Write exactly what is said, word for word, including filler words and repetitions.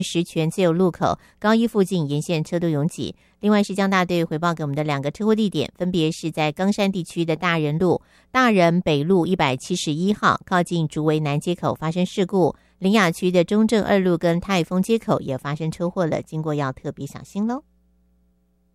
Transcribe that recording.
石泉自由路口高一附近沿线车都拥挤。另外，市江大队回报给我们的两个车祸地点，分别是在冈山地区的大仁路、大仁北路一百七十一号靠近竹围南街口发生事故，苓雅区的中正二路跟泰丰街口也发生车祸了，经过要特别小心喽。